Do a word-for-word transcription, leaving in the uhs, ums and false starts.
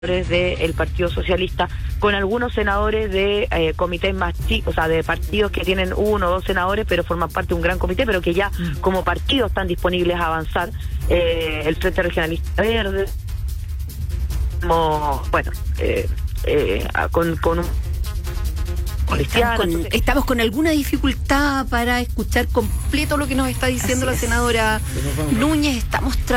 del Partido Socialista, con algunos senadores de eh, comités más chicos, o sea, de partidos que tienen uno o dos senadores, pero forman parte de un gran comité, pero que ya mm. como partidos están disponibles a avanzar. Eh, el Frente Regionalista Verde, como, bueno, eh, eh, con, con un... Estamos con, entonces, estamos con alguna dificultad para escuchar completo lo que nos está diciendo la senadora Núñez. Estamos tratando